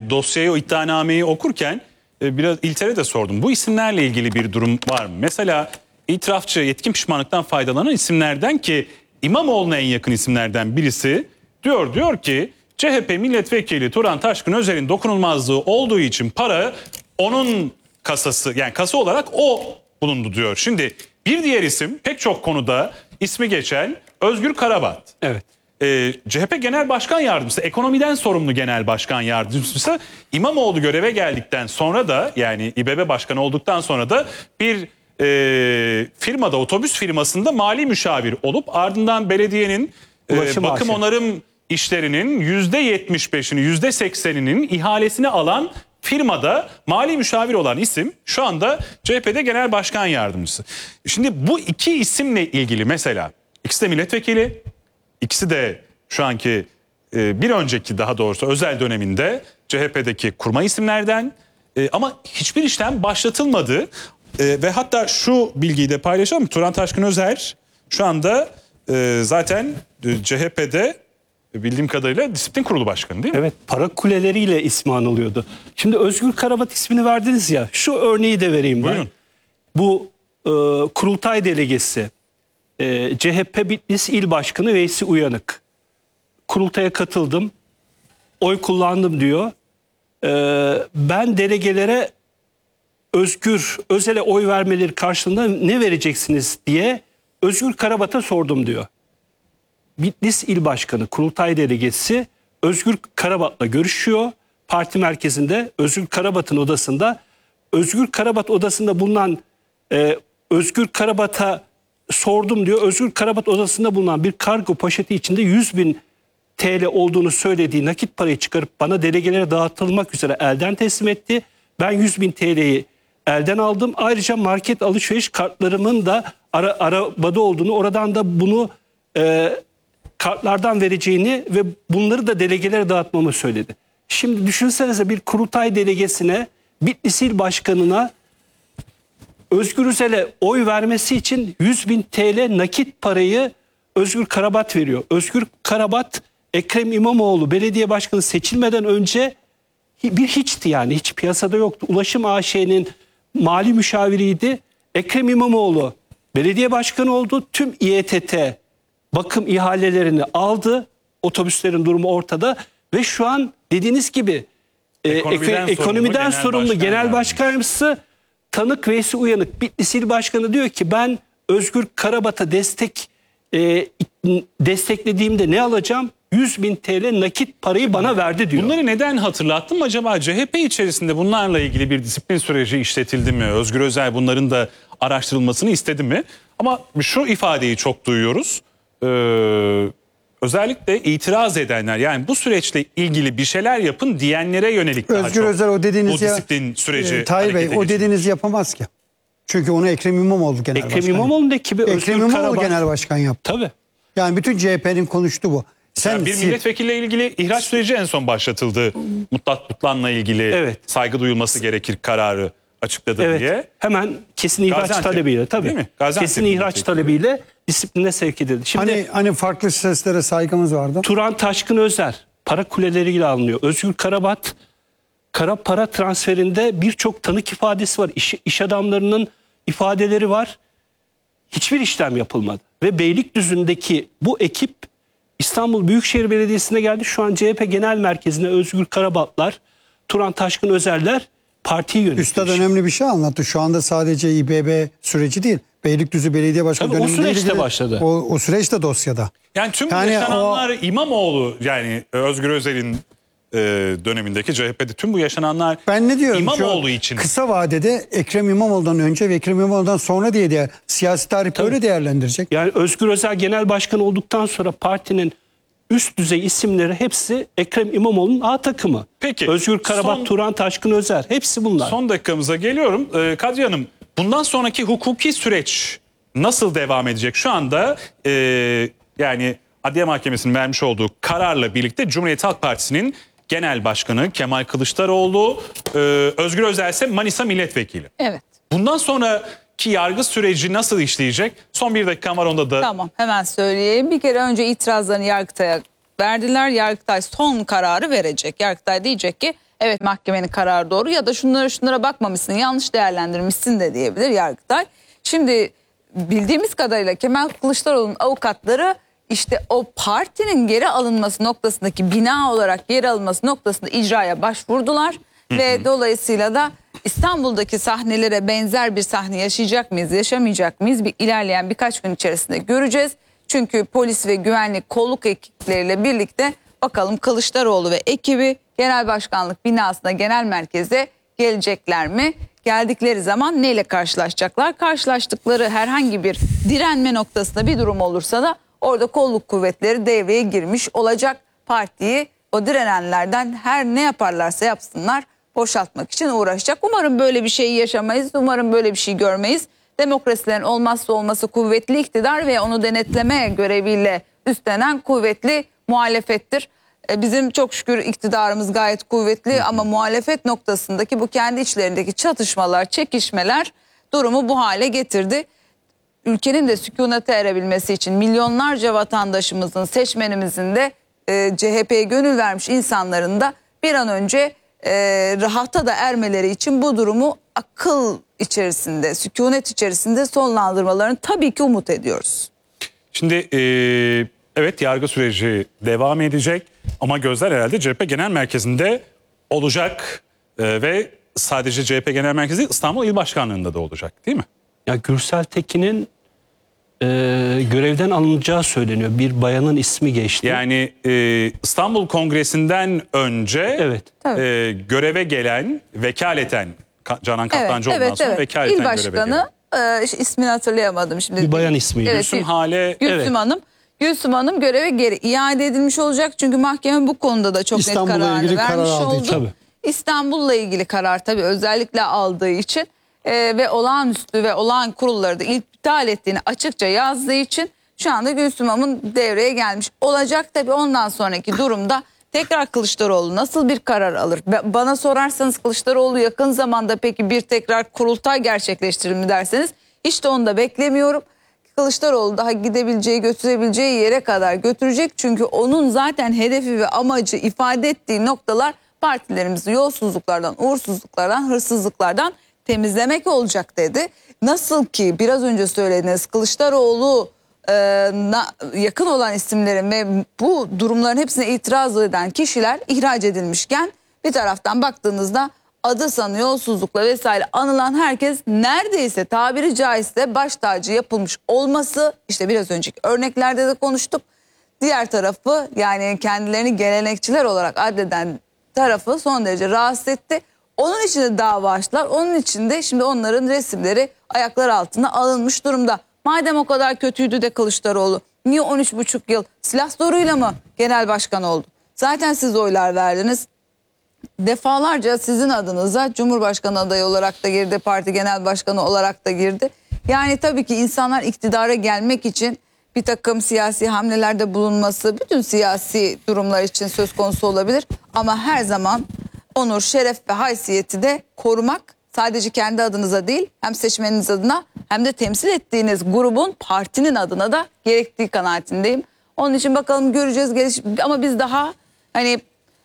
dosyayı, o iddianameyi okurken biraz İlter'e de sordum. Bu isimlerle ilgili bir durum var mı? Mesela itirafçı, yetkin pişmanlıktan faydalanan isimlerden ki İmamoğlu'na en yakın isimlerden birisi diyor ki CHP milletvekili Turan Taşkın Özer'in dokunulmazlığı olduğu için para onun kasası, yani kasa olarak o bulundu diyor. Şimdi bir diğer isim, pek çok konuda ismi geçen Özgür Karabat. Evet. CHP Genel Başkan Yardımcısı, ekonomiden sorumlu Genel Başkan Yardımcısı İmamoğlu göreve geldikten sonra da, yani İBB Başkanı olduktan sonra da bir firmada, otobüs firmasında mali müşavir olup ardından belediyenin bakım onarım işlerinin %75'ini, %80'inin ihalesini alan firmada mali müşavir olan isim şu anda CHP'de Genel Başkan Yardımcısı. Şimdi bu iki isimle ilgili mesela ikisi de milletvekili, ikisi de şu anki bir önceki, daha doğrusu özel döneminde CHP'deki kurma isimlerden ama hiçbir işlem başlatılmadı. Ve hatta şu bilgiyi de paylaşalım. Turan Taşkın Özer şu anda zaten CHP'de bildiğim kadarıyla disiplin kurulu başkanı değil mi? Evet, para kuleleriyle ismi anılıyordu. Şimdi Özgür Karabat ismini verdiniz ya, şu örneği de vereyim ben. Buyurun. Bu kurultay delegesi CHP Bitlis İl Başkanı Veysi Uyanık. Kurultaya katıldım, oy kullandım diyor. Ben delegelere Özgür Özel'e oy vermeleri karşılığında ne vereceksiniz diye Özgür Karabat'a sordum diyor. Bitlis İl Başkanı, kurultay delegesi Özgür Karabat'la görüşüyor. Parti merkezinde Özgür Karabat'ın odasında. Özgür Karabat odasında bulunan Özgür Karabat'a sordum diyor. Özgür Karabat odasında bulunan bir kargo poşeti içinde 100.000 TL olduğunu söylediği nakit parayı çıkarıp bana delegelere dağıtılmak üzere elden teslim etti. Ben 100.000 TL'yi elden aldım. Ayrıca market alışveriş kartlarımın da arabada olduğunu, oradan da bunu kartlardan vereceğini ve bunları da delegelere dağıtmamı söyledi. Şimdi düşünsenize, bir kurultay delegesine, Bitlis İl Başkanı'na Özgür Özel'e oy vermesi için 100.000 TL nakit parayı Özgür Karabat veriyor. Özgür Karabat, Ekrem İmamoğlu belediye başkanı seçilmeden önce bir hiçti, yani hiç piyasada yoktu. Ulaşım AŞ'nin mali müşaviriydi. Ekrem İmamoğlu belediye başkanı oldu. Tüm İETT bakım ihalelerini aldı. Otobüslerin durumu ortada ve şu an dediğiniz gibi ekonomiden sorumlu genel başkan yardımcısı tanık Veysi Uyanık, Bitlis İl Başkanı diyor ki ben Özgür Karabat'a desteklediğimde ne alacağım? 100.000 TL nakit parayı bana verdi diyor. Bunları neden hatırlattım acaba? CHP içerisinde bunlarla ilgili bir disiplin süreci işletildi mi? Özgür Özel bunların da araştırılmasını istedi mi? Ama şu ifadeyi çok duyuyoruz. Özellikle itiraz edenler, yani bu süreçle ilgili bir şeyler yapın diyenlere yönelik daha Özgür çok Özel o dediğiniz bu disiplin süreci Tayyip Bey o dediğinizi yapamaz ki. Çünkü onu Ekrem İmamoğlu genel başkan. Ekrem İmamoğlu'nun ekibi Ekrem İmamoğlu genel başkan yaptı. Tabii. Yani bütün CHP'nin konuştuğu bu. Yani bir milletvekiliyle ilgili ihraç süreci en son başlatıldı. Mutlat Mutlan'la ilgili saygı duyulması gerekir kararı açıkladı diye. Hemen kesin ihraç talebiyle, tabii. Kesin ihraç talebiyle disipline sevk edildi. Şimdi hani farklı seslere saygımız vardı. Turan Taşkın Özer para kuleleriyle alınıyor. Özgür Karabat kara para transferinde birçok tanık ifadesi var. İş adamlarının ifadeleri var. Hiçbir işlem yapılmadı. Ve Beylikdüzü'ndeki bu ekip İstanbul Büyükşehir Belediyesi'ne geldi. Şu an CHP Genel Merkezi'ne Özgür Karabatlar, Turan Taşkın Özerler partiyi yönetiyor. Üstad önemli bir şey anlattı. Şu anda sadece İBB süreci değil. Beylikdüzü Belediye Başkanı döneminde o süreçte başladı. O süreç de dosyada. Yani tüm yaşananlar İmamoğlu, yani Özgür Özel'in dönemindeki CHP'de tüm bu yaşananlar ben ne diyorum, İmamoğlu için. Kısa vadede Ekrem İmamoğlu'ndan önce ve Ekrem İmamoğlu'dan sonra diye siyasi tarih böyle değerlendirecek. Yani Özgür Özel genel başkan olduktan sonra partinin üst düzey isimleri hepsi Ekrem İmamoğlu'nun A takımı. Peki. Özgür Karabat, Turan Taşkın Özer, hepsi bunlar. Son dakikamıza geliyorum. Kadriye Hanım, bundan sonraki hukuki süreç nasıl devam edecek? Şu anda yani Adliye Mahkemesi'nin vermiş olduğu kararla birlikte Cumhuriyet Halk Partisi'nin Genel Başkanı Kemal Kılıçdaroğlu, Özgür Özel ise Manisa Milletvekili. Evet. Bundan sonraki yargı süreci nasıl işleyecek? Son bir dakika var, onda da. Tamam, hemen söyleyeyim. Bir kere önce itirazlarını Yargıtay'a verdiler. Yargıtay son kararı verecek. Yargıtay diyecek ki Evet, mahkemenin kararı doğru ya da şunlara bakmamışsın, yanlış değerlendirmişsin de diyebilir Yargıtay. Şimdi bildiğimiz kadarıyla Kemal Kılıçdaroğlu'nun avukatları işte o partinin geri alınması noktasındaki, bina olarak geri alınması noktasında icraya başvurdular. Ve dolayısıyla da İstanbul'daki sahnelere benzer bir sahne yaşayacak mıyız, yaşamayacak mıyız? İlerleyen birkaç gün içerisinde göreceğiz. Çünkü polis ve güvenlik kolluk ekipleriyle birlikte bakalım Kılıçdaroğlu ve ekibi genel başkanlık binasına, genel merkeze gelecekler mi? Geldikleri zaman neyle karşılaşacaklar? Karşılaştıkları herhangi bir direnme noktasında bir durum olursa da orada kolluk kuvvetleri devreye girmiş olacak. Partiyi o direnenlerden her ne yaparlarsa yapsınlar boşaltmak için uğraşacak. Umarım böyle bir şey yaşamayız. Umarım böyle bir şey görmeyiz. Demokrasilerin olmazsa olması kuvvetli iktidar ve onu denetleme göreviyle üstlenen kuvvetli muhalefettir. Bizim çok şükür iktidarımız gayet kuvvetli ama muhalefet noktasındaki bu kendi içlerindeki çatışmalar, çekişmeler durumu bu hale getirdi. Ülkenin de sükunete erebilmesi için milyonlarca vatandaşımızın, seçmenimizin de CHP'ye gönül vermiş insanların da bir an önce rahata da ermeleri için bu durumu akıl içerisinde, sükunet içerisinde sonlandırmalarını tabii ki umut ediyoruz. Şimdi evet, yargı süreci devam edecek ama gözler herhalde CHP Genel Merkezi'nde olacak ve sadece CHP Genel Merkezi değil, İstanbul İl Başkanlığı'nda da olacak, değil mi? Ya Gürsel Tekin'in görevden alınacağı söyleniyor. Bir bayanın ismi geçti. Yani İstanbul Kongresi'nden önce Evet. Göreve gelen, vekaleten Canan Kaftancıoğlu'ndan sonra vekaleten İl göreve Başkanı ismini hatırlayamadım şimdi. Bir bayan ismiydi. Gülsüm Hale. Gülsüm Evet. Hanım. Gülsüm Hanım göreve geri iade edilmiş olacak. Çünkü mahkeme bu konuda da çok İstanbul'la net kararını ilgili vermiş karar aldığı oldu. için. Tabii. İstanbul'la ilgili karar tabii özellikle aldığı için ve olağanüstü ve olağan kurulları da iptal ettiğini açıkça yazdığı için şu anda Gülsüm Hanım'ın devreye gelmiş olacak. Tabii ondan sonraki durumda tekrar Kılıçdaroğlu nasıl bir karar alır? Bana sorarsanız Kılıçdaroğlu yakın zamanda peki bir tekrar kurultay gerçekleştirir mi derseniz hiç de onu da beklemiyorum. Kılıçdaroğlu daha gidebileceği, götürebileceği yere kadar götürecek. Çünkü onun zaten hedefi ve amacı, ifade ettiği noktalar partilerimizi yolsuzluklardan, uğursuzluklardan, hırsızlıklardan temizlemek olacak dedi. Nasıl ki biraz önce söylediğiniz Kılıçdaroğlu yakın olan isimlerin ve bu durumların hepsine itiraz eden kişiler ihraç edilmişken bir taraftan baktığınızda adı sanı yolsuzlukla vesaire anılan herkes neredeyse tabiri caizse baş tacı yapılmış olması, işte biraz önceki örneklerde de konuştuk. Diğer tarafı, yani kendilerini gelenekçiler olarak addeden tarafı son derece rahatsız etti. Onun için de dava açtılar. Onun için de şimdi onların resimleri ayaklar altına alınmış durumda. Madem o kadar kötüydü de Kılıçdaroğlu, niye 13,5 yıl silah zoruyla mı genel başkan oldu? Zaten siz oylar verdiniz. Defalarca sizin adınıza Cumhurbaşkanı adayı olarak da girdi, parti genel başkanı olarak da girdi. Yani tabii ki insanlar iktidara gelmek için bir takım siyasi hamlelerde bulunması bütün siyasi durumlar için söz konusu olabilir. Ama her zaman onur, şeref ve haysiyeti de korumak, sadece kendi adınıza değil hem seçmeniniz adına hem de temsil ettiğiniz grubun, partinin adına da gerektiği kanaatindeyim. Onun için bakalım, göreceğiz ama biz daha hani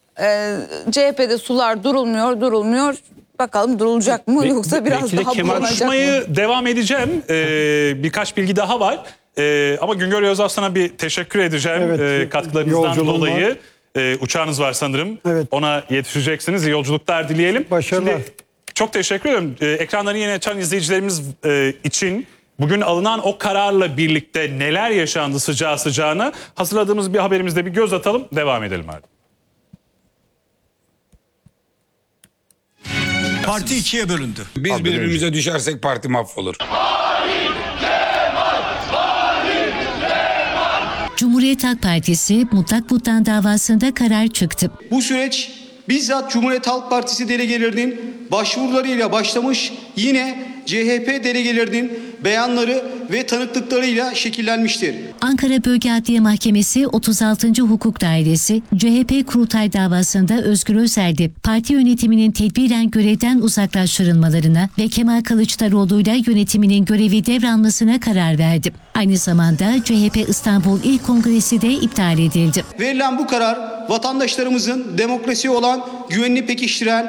CHP'de sular durulmuyor. Bakalım durulacak mı yoksa biraz belki de daha bulanacak mı? Konuşmayı devam edeceğim. Birkaç bilgi daha var. Ama Güngör Özaslan'a bir teşekkür edeceğim katkılarınızdan yolculuğum dolayı. Uçağınız var sanırım. Evet. Ona yetişeceksiniz. İyi yolculuklar dileyelim. Başarılar. Şimdi, çok teşekkür ederim. Ekranları yeni açan izleyicilerimiz için bugün alınan o kararla birlikte neler yaşandı sıcağı sıcağına hazırladığımız bir haberimizde bir göz atalım. Devam edelim artık. Parti ikiye bölündü. Biz birbirimize düşersek parti mahvolur. Cumhuriyet Halk Partisi mutlak butlan davasında karar çıktı. Bu süreç bizzat Cumhuriyet Halk Partisi delegelerinin başvurularıyla başlamış, yine CHP delegelerinin beyanları ve tanıklıklarıyla şekillenmiştir. Ankara Bölge Adliye Mahkemesi 36. Hukuk Dairesi CHP kurultay davasında Özgür Özel'de parti yönetiminin tedbiren görevden uzaklaştırılmalarına ve Kemal Kılıçdaroğlu'yla yönetiminin görevi devralmasına karar verdi. Aynı zamanda CHP İstanbul İl Kongresi de iptal edildi. Verilen bu karar vatandaşlarımızın demokrasiye olan güvenini pekiştiren